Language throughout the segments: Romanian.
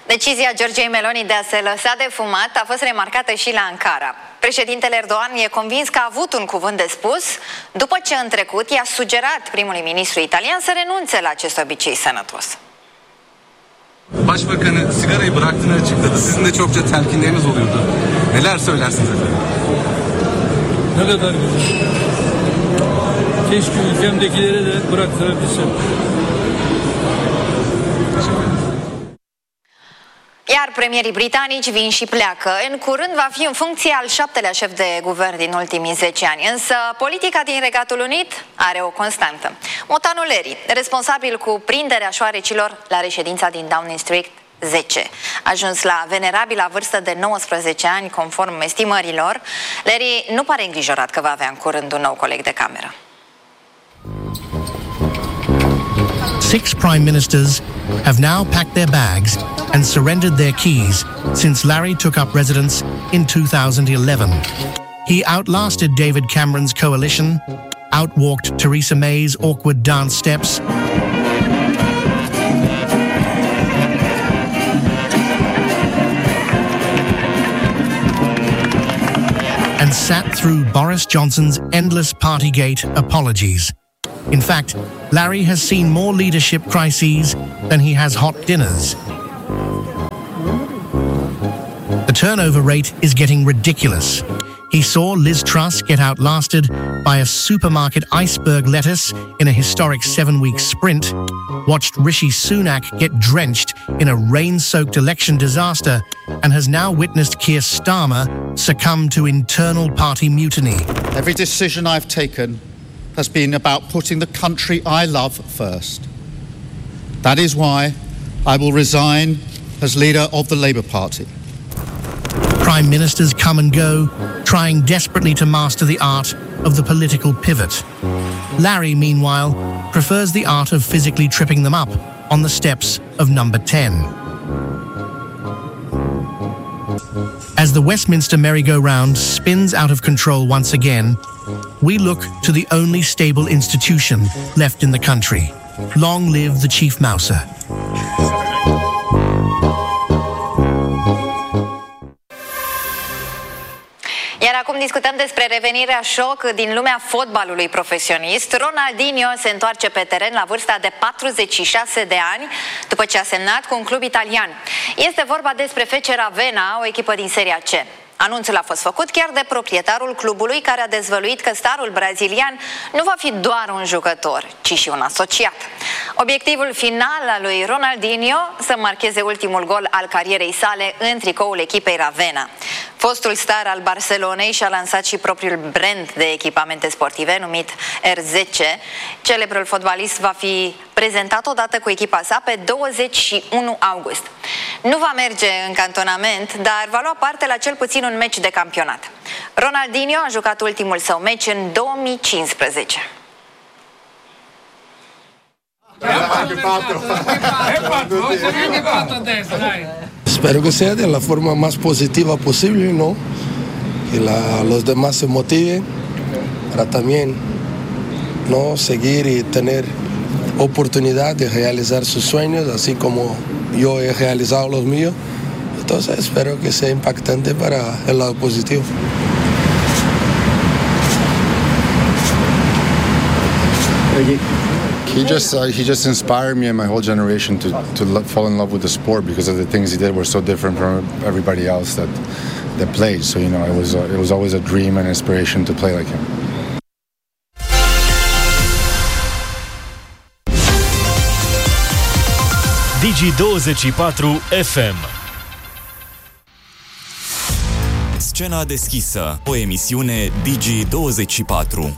Decizia Giorgiei Meloni de a se lăsa de fumat a fost remarcată și la Ankara. Președintele Erdogan e convins că a avut un cuvânt de spus după ce în trecut i-a sugerat primului ministru italian să renunțe la acest obicei sănătos. Başbakanı sigarayı bıraktığını açıkladı. Sizin de çokça telkinleriniz oluyordu. Neler söylersiniz efendim? Ne kadar güzel. Keşke ülkemdekilere de bıraktırabilsem. Iar premierii britanici vin și pleacă. În curând va fi în funcție al 7-lea șef de guvern din ultimii 10 ani. Însă politica din Regatul Unit are o constantă. Motanul Larry, responsabil cu prinderea șoarecilor la reședința din Downing Street 10. Ajuns la venerabilă vârstă de 19 ani, conform estimărilor, Larry nu pare îngrijorat că va avea în curând un nou coleg de cameră. 6 prime ministers have now packed their bags and surrendered their keys since Larry took up residence in 2011. He outlasted David Cameron's coalition, outwalked Theresa May's awkward dance steps, and sat through Boris Johnson's endless Partygate apologies. In fact, Larry has seen more leadership crises than he has hot dinners. The turnover rate is getting ridiculous. He saw Liz Truss get outlasted by a supermarket iceberg lettuce in a historic 7-week sprint, watched Rishi Sunak get drenched in a rain-soaked election disaster, and has now witnessed Keir Starmer succumb to internal party mutiny. Every decision I've taken has been about putting the country I love first. That is why I will resign as leader of the Labour Party. Prime ministers come and go, trying desperately to master the art of the political pivot. Larry, meanwhile, prefers the art of physically tripping them up on the steps of number 10. As the Westminster merry-go-round spins out of control once again, we look to the only stable institution left in the country. Long live the Chief Mouser. Iar acum discutăm despre revenirea șoc din lumea fotbalului profesionist. Ronaldinho se întoarce pe teren la vârsta de 46 de ani după ce a semnat cu un club italian. Este vorba despre FC Ravenna, o echipă din Seria C. Anunțul a fost făcut chiar de proprietarul clubului, care a dezvăluit că starul brazilian nu va fi doar un jucător, ci și un asociat. Obiectivul final al lui Ronaldinho să marcheze ultimul gol al carierei sale în tricoul echipei Ravenna. Fostul star al Barcelonei și-a lansat și propriul brand de echipamente sportive numit R10. Celebrul fotbalist va fi prezentat odată cu echipa sa pe 21 august. Nu va merge în cantonament, dar va lua parte la cel puțin un meci de campionat. Ronaldinho a jucat ultimul său meci în 2015. Espero que sea de la forma más positiva posible, ¿no? Que los demás se motiven para también, ¿no? Seguir y tener oportunidad de realizar sus sueños, así como yo he realizado los míos. Entonces espero que sea impactante para el lado positivo. He just inspired me and my whole generation to fall in love with the sport because of the things he did were so different from everybody else that played. So it was always a dream and inspiration to play like him. Digi24 FM. Scena deschisă, o emisiune Digi24.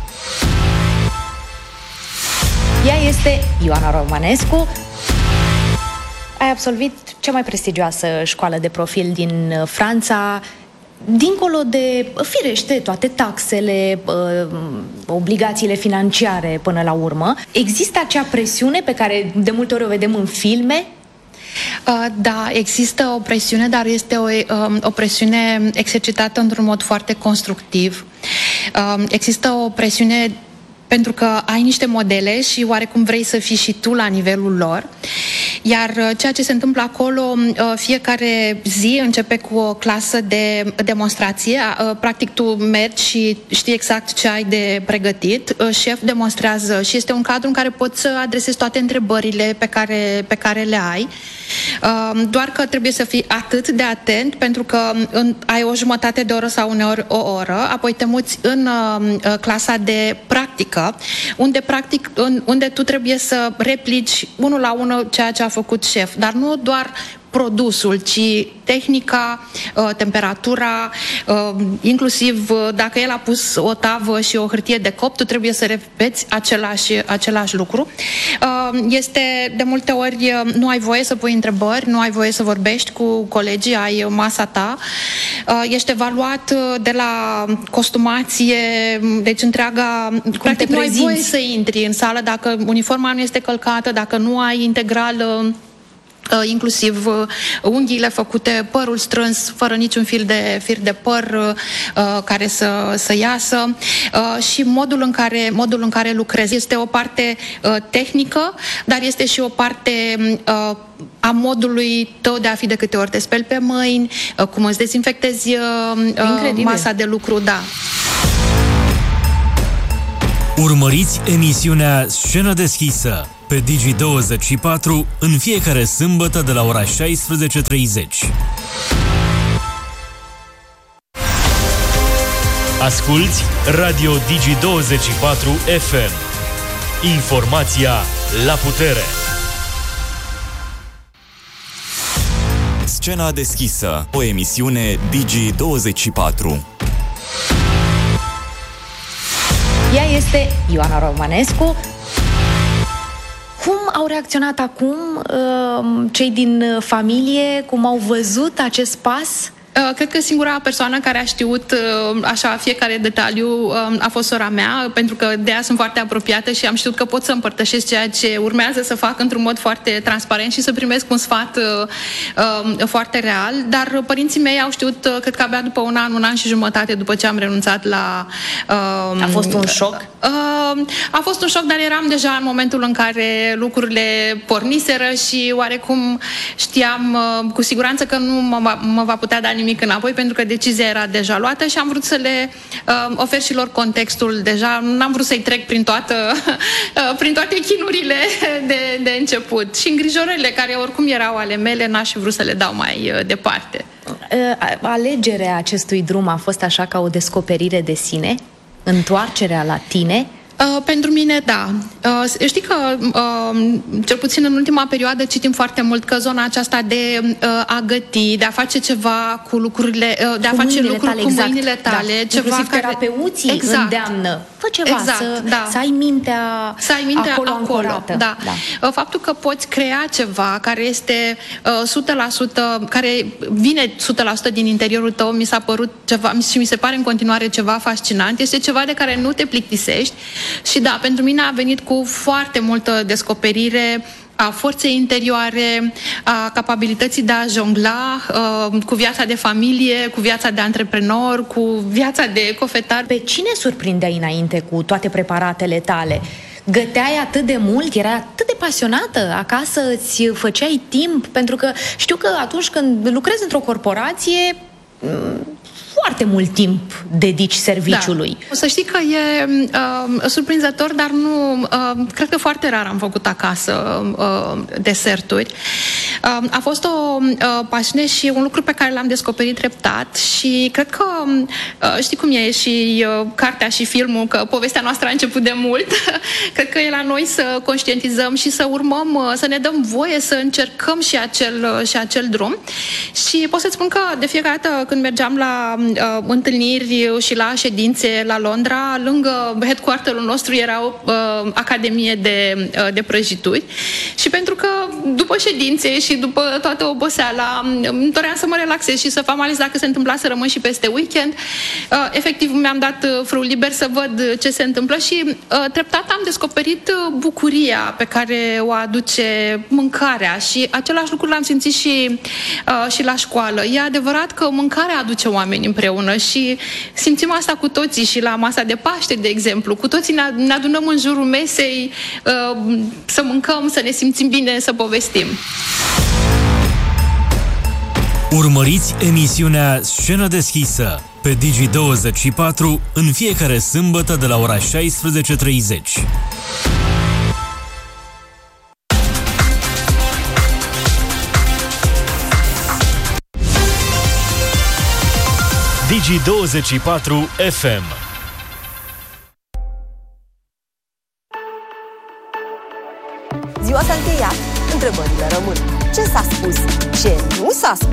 Ea este Ioana Romanescu. Ai absolvit cea mai prestigioasă școală de profil din Franța. Dincolo de, firește, toate taxele, obligațiile financiare până la urmă, există acea presiune pe care de multe ori o vedem în filme? Da, există o presiune, dar este o presiune exercitată într-un mod foarte constructiv. Există o presiune pentru că ai niște modele și oarecum vrei să fii și tu la nivelul lor. Iar ceea ce se întâmplă acolo, fiecare zi începe cu o clasă de demonstrație. Practic tu mergi și știi exact ce ai de pregătit. Șef demonstrează și este un cadru în care poți să adresezi toate întrebările pe care le ai. Doar că trebuie să fii atât de atent, pentru că ai o jumătate de oră sau uneori o oră, apoi te muți în clasa de practică, unde tu trebuie să replici unul la unul ceea ce a făcut șef, dar nu doar produsul, ci tehnica, temperatura, inclusiv dacă el a pus o tavă și o hârtie de copt, tu trebuie să repeți același lucru. Este de multe ori, nu ai voie să pui întrebări, nu ai voie să vorbești cu colegii, ai masa ta, ești evaluat de la costumație, deci întreaga, practic nu ai voie să intri în sală dacă uniforma nu este călcată, dacă nu ai integral inclusiv unghiile făcute, părul strâns, fără niciun fir de păr care să iasă, și modul în care lucrezi. Este o parte tehnică, dar este și o parte a modului tău de a fi de câte ori te speli pe mâini, cum îți dezinfectezi masa de lucru, da. Urmăriți emisiunea Scenă deschisă pe Digi24 în fiecare sâmbătă de la ora 16:30. Asculți Radio Digi24 FM. Informația la putere. Scena deschisă, o emisiune Digi24. Ea este Ioana Romanescu. Cum au reacționat acum cei din familie? Cum au văzut acest pas? Cred că singura persoană care a știut așa fiecare detaliu a fost sora mea, pentru că de ea sunt foarte apropiată și am știut că pot să împărtășesc ceea ce urmează să fac într-un mod foarte transparent și să primesc un sfat foarte real. Dar părinții mei au știut, cred că abia după un an și jumătate după ce am renunțat la... A fost un șoc? A fost un șoc, dar eram deja în momentul în care lucrurile porniseră și oarecum știam cu siguranță că nu mă va putea da nimic înapoi, pentru că decizia era deja luată și am vrut să le ofer și lor contextul deja. N-am vrut să-i trec prin toate chinurile de început. Și îngrijorările care oricum erau ale mele, n-aș fi vrut să le dau mai departe. Alegerea acestui drum a fost așa ca o descoperire de sine? Întoarcerea la tine? Pentru mine, da. Știi că, cel puțin în ultima perioadă, citim foarte mult că zona aceasta de a găti, de a face ceva cu lucrurile, de a face lucruri cu mâinile tale, da. Ceva inclusiv care... terapeuții îndeamnă. Fă ceva, să ai mintea acolo ancorată. Da. Da. Faptul că poți crea ceva care este 100%, care vine 100% din interiorul tău, mi s-a părut ceva și mi se pare în continuare ceva fascinant. Este ceva de care nu te plictisești. Și da, pentru mine a venit cu foarte multă descoperire a forței interioare, a capabilității de a jongla cu viața de familie, cu viața de antreprenor, cu viața de cofetar. Pe cine surprindeai înainte cu toate preparatele tale? Găteai atât de mult? Erai atât de pasionată? Acasă îți făceai timp? Pentru că știu că atunci când lucrezi într-o corporație, foarte mult timp dedici serviciului. Da. O să știi că e surprinzător, dar nu... cred că foarte rar am făcut acasă deserturi. A fost o pasiune și un lucru pe care l-am descoperit treptat și cred că, știi cum e și cartea și filmul, că povestea noastră a început de mult. Cred că e la noi să conștientizăm și să urmăm, să ne dăm voie să încercăm și acel drum. Și pot să-ți spun că de fiecare dată când mergeam la întâlniri și la ședințe la Londra, lângă headquarter-ul nostru era o academie de prăjituri și pentru că după ședințe și după toată oboseala îmi doream să mă relaxez și să fac, mai ales dacă se întâmpla să rămân și peste weekend. Efectiv mi-am dat frâul liber să văd ce se întâmplă și treptat am descoperit bucuria pe care o aduce mâncarea și același lucru l-am simțit și la școală. E adevărat că mâncarea aduce oameni împreună și simțim asta cu toții și la masa de Paște, de exemplu. Cu toții ne adunăm în jurul mesei să mâncăm, să ne simțim bine, să povestim. Urmăriți emisiunea Scenă deschisă pe Digi24 în fiecare sâmbătă de la ora 16:30. Digi24 FM. Ziua s-a încheiat, întrebările rămân. Ce s-a spus? Ce nu s-a spus?